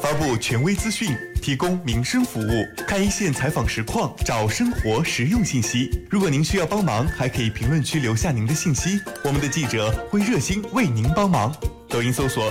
发布权威资讯，提供民生服务，看一线采访实况，找生活实用信息。如果您需要帮忙，还可以评论区留下您的信息，我们的记者会热心为您帮忙。抖音搜索